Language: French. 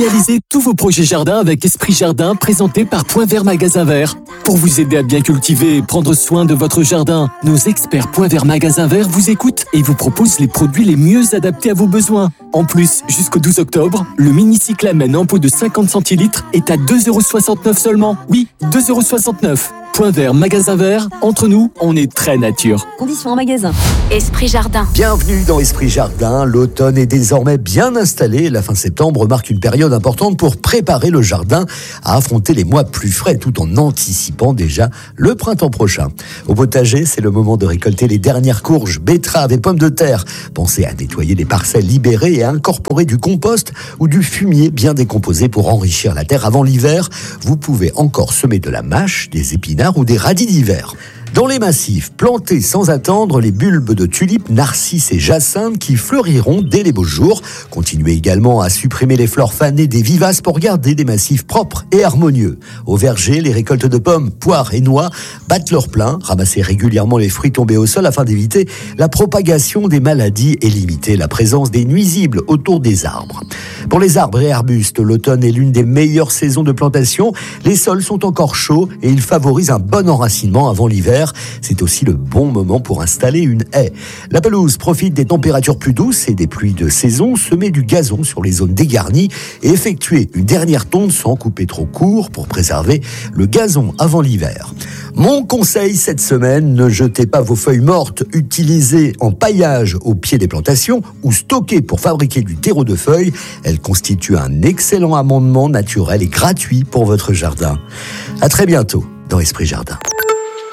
Réalisez tous vos projets jardin avec Esprit Jardin, présenté par Point Vert Magasin Vert. Pour vous aider à bien cultiver et prendre soin de votre jardin, nos experts Point Vert Magasin Vert vous écoutent et vous proposent les produits les mieux adaptés à vos besoins. En plus, jusqu'au 12 octobre, le mini-cyclamen en pot de 50 centilitres est à 2,69 € seulement. Oui, 2,69 €. Point Vert Magasin Vert, entre nous, on est très nature. Conditions en magasin. Esprit Jardin. Bienvenue dans Esprit Jardin. L'automne est désormais bien installé. La fin septembre marque une période importante pour préparer le jardin à affronter les mois plus frais tout en anticipant déjà le printemps prochain. Au potager, c'est le moment de récolter les dernières courges, betteraves et pommes de terre. Pensez à nettoyer les parcelles libérées et à incorporer du compost ou du fumier bien décomposé pour enrichir la terre avant l'hiver. Vous pouvez encore semer de la mâche, des épinards ou des radis d'hiver. Dans les massifs, plantez sans attendre les bulbes de tulipes, narcisses et jacinthes qui fleuriront dès les beaux jours. Continuez également à supprimer les fleurs fanées des vivaces pour garder des massifs propres et harmonieux. Au verger, les récoltes de pommes, poires et noix battent leur plein. Ramassez régulièrement les fruits tombés au sol afin d'éviter la propagation des maladies et limiter la présence des nuisibles autour des arbres. Pour les arbres et arbustes, l'automne est l'une des meilleures saisons de plantation. Les sols sont encore chauds et ils favorisent un bon enracinement avant l'hiver. C'est aussi le bon moment pour installer une haie. La pelouse profite des températures plus douces et des pluies de saison. Semez du gazon sur les zones dégarnies et effectuez une dernière tonde sans couper trop court pour préserver le gazon avant l'hiver. Mon conseil cette semaine, ne jetez pas vos feuilles mortes utilisées en paillage au pied des plantations ou stockées pour fabriquer du terreau de feuilles. Elles constituent un excellent amendement naturel et gratuit pour votre jardin. À très bientôt dans Esprit Jardin.